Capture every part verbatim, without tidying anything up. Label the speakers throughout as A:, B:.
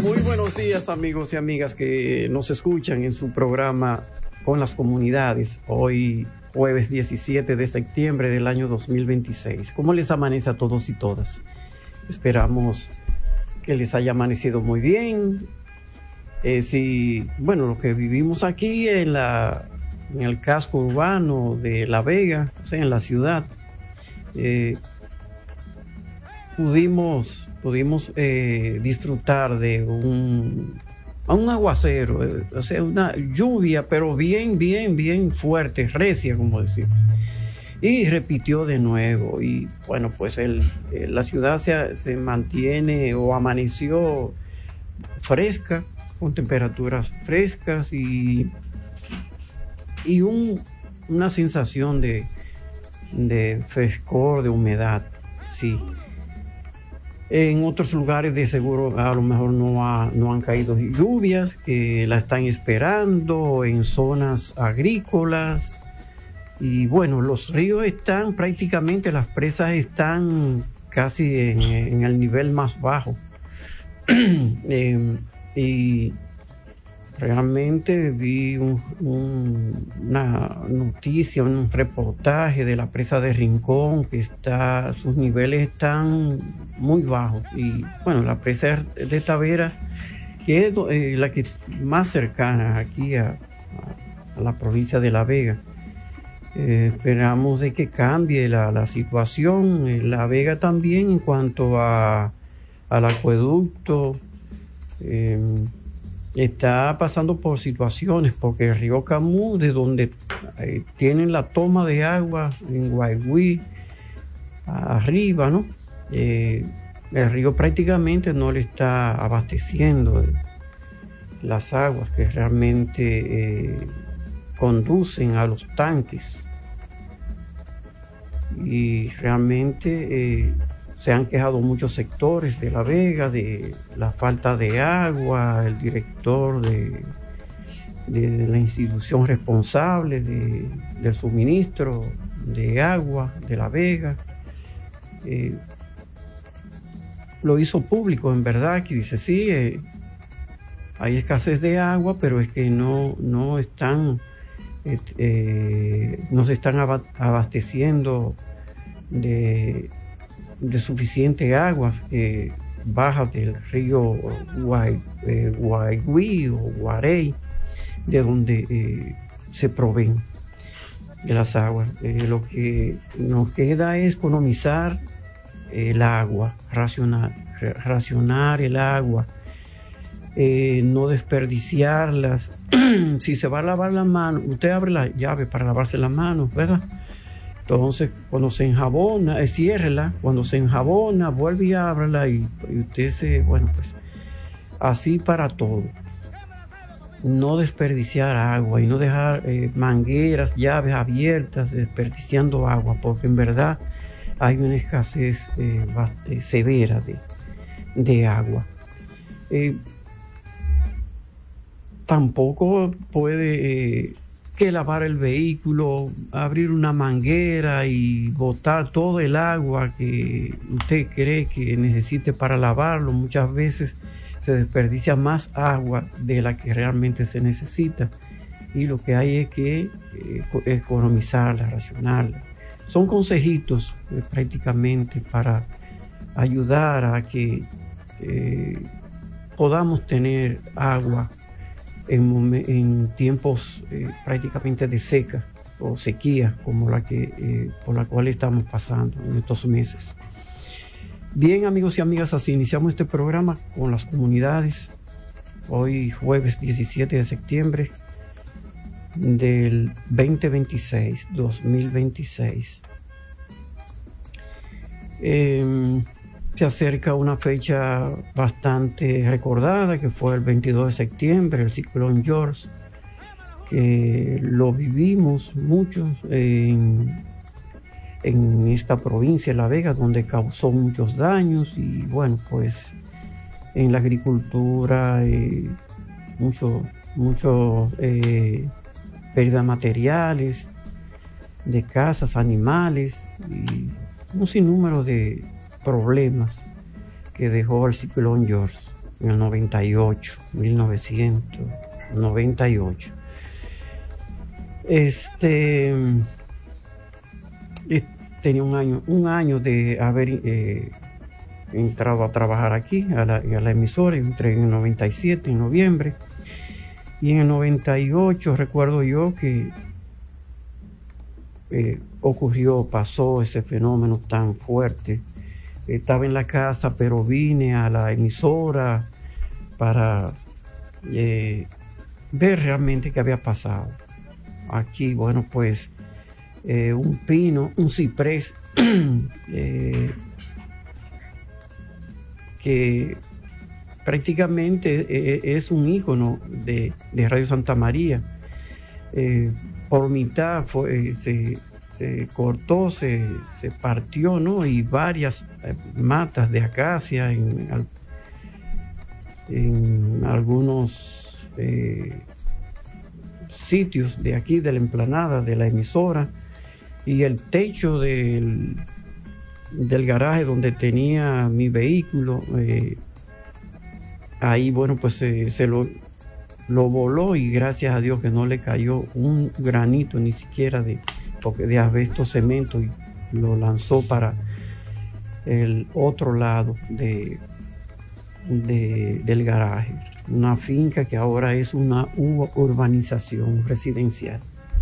A: Muy buenos días, amigos y amigas que nos escuchan en su programa Con las Comunidades, hoy jueves diecisiete de septiembre del año dos mil veintiséis. ¿Cómo les amanece a todos y todas? Esperamos que les haya amanecido muy bien. Eh, si, bueno, lo que vivimos aquí en, la, en el casco urbano de La Vega, o sea, en la ciudad, eh, pudimos... pudimos eh, disfrutar de un, un aguacero, eh, o sea, una lluvia, pero bien, bien, bien fuerte, recia, como decimos. Y repitió de nuevo. Y bueno, pues el, eh, la ciudad se, se mantiene o amaneció fresca, con temperaturas frescas y, y un, una sensación de, de frescor, de humedad, sí. En otros lugares de seguro a lo mejor no, ha, no han caído lluvias que la están esperando en zonas agrícolas. Y bueno, los ríos están prácticamente, las presas están casi en, en el nivel más bajo. eh, y realmente vi un, un, una noticia, un reportaje de la presa de Rincón que está, sus niveles están muy bajos. Y bueno, la presa de Tavera, que es eh, la que más cercana aquí a, a la provincia de La Vega. Eh, esperamos de que cambie la, la situación en La Vega también en cuanto a, al acueducto. Eh, está pasando por situaciones porque el río Camus, de donde eh, tienen la toma de agua en Guayguí, arriba, ¿no? Eh, el río prácticamente no le está abasteciendo las aguas que realmente eh, conducen a los tanques. Y realmente eh, se han quejado muchos sectores de La Vega de la falta de agua. El director de, de la institución responsable de, del suministro de agua de La Vega eh, lo hizo público, en verdad, que dice, sí, eh, hay escasez de agua, pero es que no, no están, eh, eh, no se están abasteciendo de, de suficiente agua eh, baja del río Guay, eh, Guayguí o Guarey, de donde eh, se proveen de las aguas. Eh, lo que nos queda es economizar el agua, racionar, racionar el agua, eh, no desperdiciarlas. Si se va a lavar las manos, usted abre la llave para lavarse las manos, ¿verdad? Entonces, cuando se enjabona, eh, ciérrela, cuando se enjabona, vuelve y ábrela y, y usted se, bueno, pues así para todo. No desperdiciar agua y no dejar eh, mangueras, llaves abiertas, desperdiciando agua, porque en verdad hay una escasez eh, bastante severa de, de agua. Eh, tampoco puede eh, que lavar el vehículo, abrir una manguera y botar todo el agua que usted cree que necesite para lavarlo. Muchas veces se desperdicia más agua de la que realmente se necesita y lo que hay es que eh, economizarla, racionarla. Son consejitos eh, prácticamente para ayudar a que eh, podamos tener agua en, en tiempos eh, prácticamente de seca o sequía como la que eh, por la cual estamos pasando en estos meses. Bien, amigos y amigas, así iniciamos este programa con las comunidades. Hoy jueves diecisiete de septiembre del veinte veintiséis, dos mil veintiséis. Eh, se acerca una fecha bastante recordada que fue el veintidós de septiembre, el ciclón George, que lo vivimos muchos en, en esta provincia de La Vega, donde causó muchos daños y bueno, pues en la agricultura eh, mucho, mucho eh, pérdidas materiales, de casas, animales y un sinnúmero de problemas que dejó el ciclón George. en el noventa y ocho, mil novecientos noventa y ocho. Este, eh, tenía un año, un año de haber eh, entrado a trabajar aquí, a la, a la emisora. Entré en el noventa y siete, en noviembre. Y en el noventa y ocho recuerdo yo que eh, ocurrió, pasó ese fenómeno tan fuerte. Estaba en la casa, pero vine a la emisora para eh, ver realmente qué había pasado. Aquí, bueno, pues eh, un pino, un ciprés eh, que prácticamente eh, es un ícono de, de Radio Santa María. Eh, por mitad fue, se, se cortó, se, se partió, ¿no? Y varias eh, matas de acacia en, en algunos eh, sitios de aquí, de la explanada de la emisora, y el techo del, del garaje donde tenía mi vehículo, eh, ahí, bueno, pues se, se lo, lo voló, y gracias a Dios que no le cayó un granito ni siquiera de, de asbesto cemento, y lo lanzó para el otro lado de, de, del garaje. Una finca que ahora es una urbanización residencial.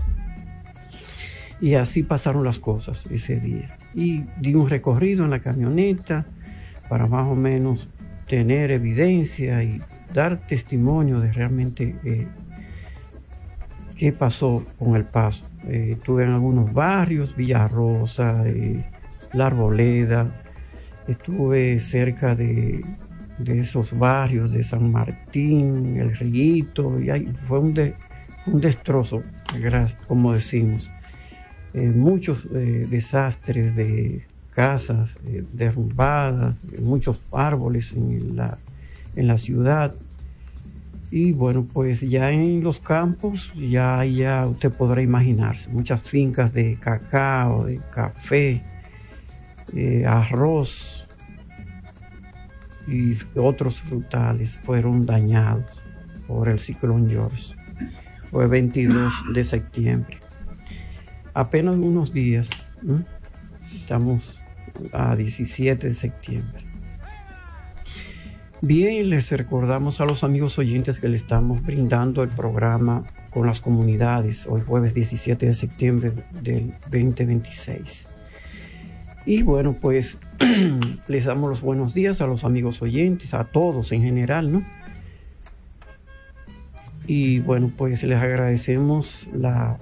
A: Y así pasaron las cosas ese día. Y di un recorrido en la camioneta para más o menos tener evidencia y dar testimonio de realmente eh, qué pasó con el paso. Eh, estuve en algunos barrios, Villarrosa, eh, La Arboleda, estuve cerca de, de esos barrios de San Martín, El Riguito, y ahí fue un, de, un destrozo, como decimos. Eh, muchos eh, desastres de casas eh, derrumbadas, muchos árboles en la, en la ciudad. Y bueno, pues ya en los campos, ya, ya usted podrá imaginarse, muchas fincas de cacao, de café, eh, arroz y otros frutales fueron dañados por el ciclón George. Fue veintidós de septiembre. Apenas unos días, ¿no? Estamos a diecisiete de septiembre. Bien, les recordamos a los amigos oyentes que le estamos brindando el programa con las comunidades hoy jueves diecisiete de septiembre del veinte veintiséis. Y bueno, pues les damos los buenos días a los amigos oyentes, a todos en general, ¿no? Y bueno, pues les agradecemos la,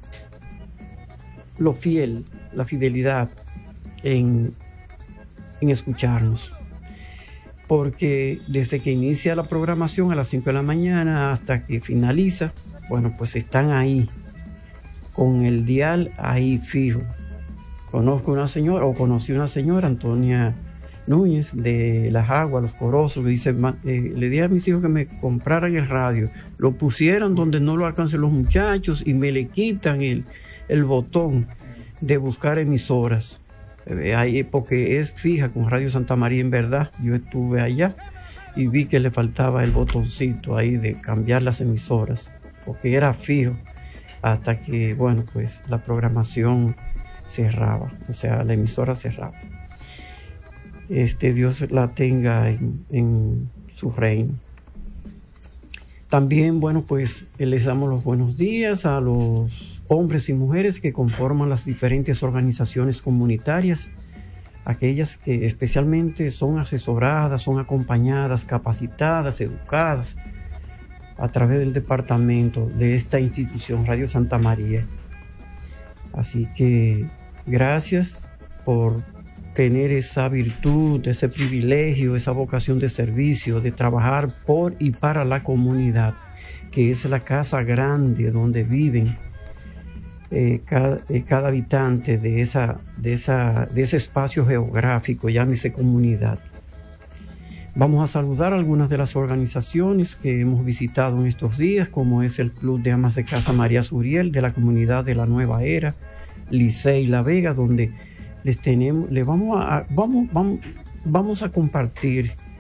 A: lo fiel, la fidelidad en, en escucharnos. Porque desde que inicia la programación a las cinco de la mañana hasta que finaliza, bueno, pues están ahí, con el dial ahí fijo. Conozco una señora, o conocí una señora, Antonia Núñez, de Las Aguas, Los Corozos, que dice, eh, le dije a mis hijos que me compraran el radio, lo pusieran donde no lo alcancen los muchachos y me le quitan el, el botón de buscar emisoras. Eh, ahí, porque es fija con Radio Santa María, en verdad. Yo estuve allá y vi que le faltaba el botoncito ahí de cambiar las emisoras, porque era fijo hasta que, bueno, pues la programación cerraba, o sea, la emisora cerraba. Este, Dios la tenga en, en su reino. También, bueno, pues les damos los buenos días a los hombres y mujeres que conforman las diferentes organizaciones comunitarias, aquellas que especialmente son asesoradas, son acompañadas, capacitadas, educadas a través del departamento de esta institución, Radio Santa María. Así que gracias por tener esa virtud, ese privilegio, esa vocación de servicio, de trabajar por y para la comunidad, que es la casa grande donde viven eh, cada, eh, cada habitante de, esa, de, esa, de ese espacio geográfico, llámese comunidad. Vamos a saludar a algunas de las organizaciones que hemos visitado en estos días, como es el Club de Amas de Casa María Suriel de la comunidad de la Nueva Era, Licey La Vega, donde les tenemos, le vamos a, vamos, vamos, vamos a compartir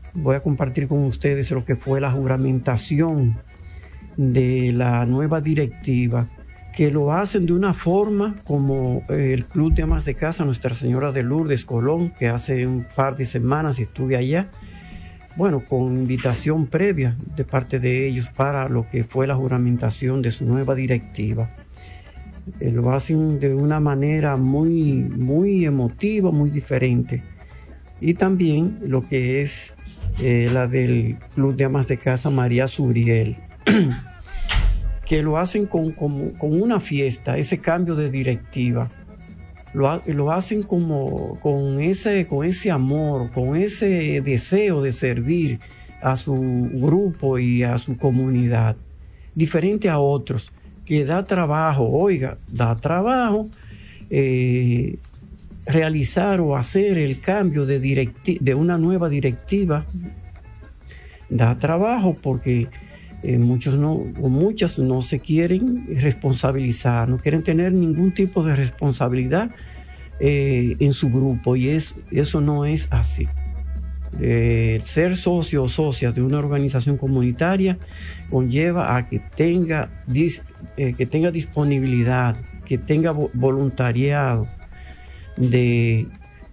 A: voy a compartir con ustedes lo que fue la juramentación de la nueva directiva, que lo hacen de una forma como el Club de Amas de Casa Nuestra Señora de Lourdes Colón, que hace un par de semanas estuve allá, bueno, con invitación previa de parte de ellos para lo que fue la juramentación de su nueva directiva. Eh, lo hacen de una manera muy, muy emotiva, muy diferente. Y también lo que es eh, la del Club de Amas de Casa María Subriel, que lo hacen con, con, con una fiesta, ese cambio de directiva. Lo, lo hacen como con ese, con ese amor, con ese deseo de servir a su grupo y a su comunidad, diferente a otros, que da trabajo, oiga, da trabajo eh, realizar o hacer el cambio de, directi- de una nueva directiva, da trabajo porque eh, muchos no, o muchas no se quieren responsabilizar, no quieren tener ningún tipo de responsabilidad eh, en su grupo, y es, eso no es así. Eh, ser socio o socia de una organización comunitaria conlleva a que tenga, dis, eh, que tenga disponibilidad, que tenga vo- voluntariado de,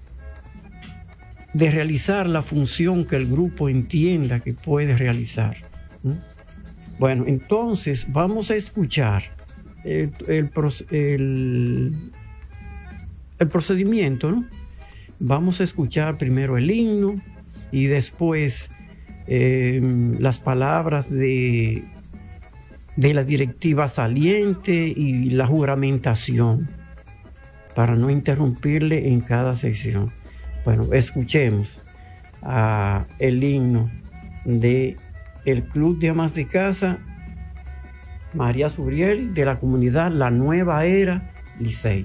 A: de realizar la función que el grupo entienda que puede realizar. ¿Mm? Bueno, entonces vamos a escuchar el, el, el, el procedimiento, ¿no? Vamos a escuchar primero el himno y después eh, las palabras de, de la directiva saliente y la juramentación, para no interrumpirle en cada sección. Bueno, escuchemos uh, el himno de el Club de Amas de Casa María Subriel, de la comunidad La Nueva Era Licey.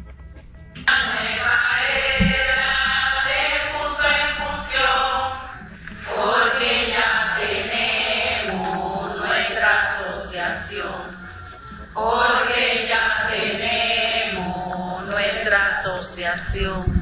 B: Porque ya tenemos nuestra asociación.